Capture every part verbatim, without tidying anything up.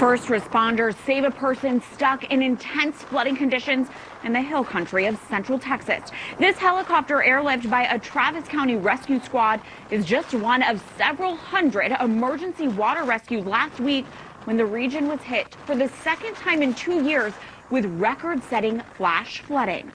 First responders save a person stuck in intense flooding conditions in the hill country of central Texas. This helicopter airlift by a Travis County rescue squad is just one of several hundred emergency water rescues last week when the region was hit for the second time in two years with record-setting flash flooding.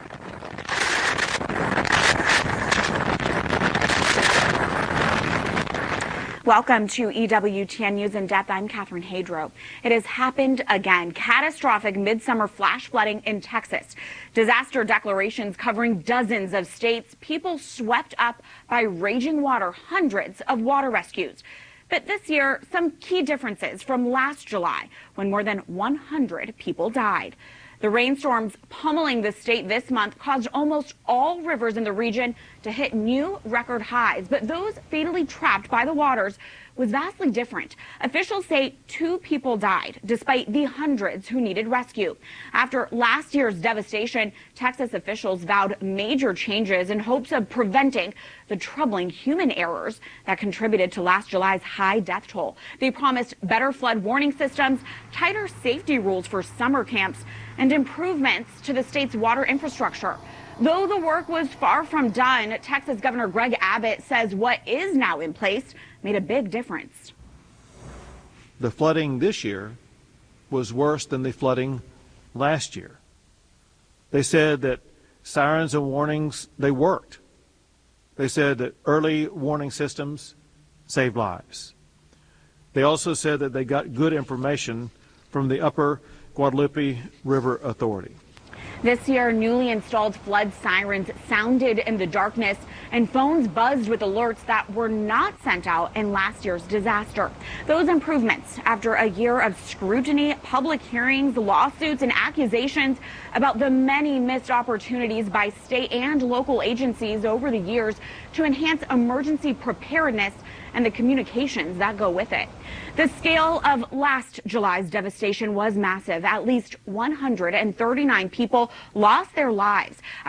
Welcome to E W T N News in Depth. I'm Catherine Hadro. It has happened again. Catastrophic midsummer flash flooding in Texas. Disaster declarations covering dozens of states. People swept up by raging water. Hundreds of water rescues. But this year, some key differences from last July when more than one hundred people died. The rainstorms pummeling the state this month caused almost all rivers in the region to hit new record highs. But those fatally trapped by the waters was vastly different. Officials say two people died, despite the hundreds who needed rescue. After last year's devastation, Texas officials vowed major changes in hopes of preventing the troubling human errors that contributed to last July's high death toll. They promised better flood warning systems, tighter safety rules for summer camps, and improvements to the state's water infrastructure. Though the work was far from done, Texas Governor Greg Abbott says what is now in place made a big difference. The flooding this year was worse than the flooding last year. They said that sirens and warnings, they worked. They said that early warning systems saved lives. They also said that they got good information from the Upper Guadalupe River Authority. This year, newly installed flood sirens sounded in the darkness, and phones buzzed with alerts that were not sent out in last year's disaster. Those improvements after a year of scrutiny, public hearings, lawsuits, and accusations about the many missed opportunities by state and local agencies over the years to enhance emergency preparedness and the communications that go with it. The scale of last July's devastation was massive. At least one hundred thirty-nine people lost their lives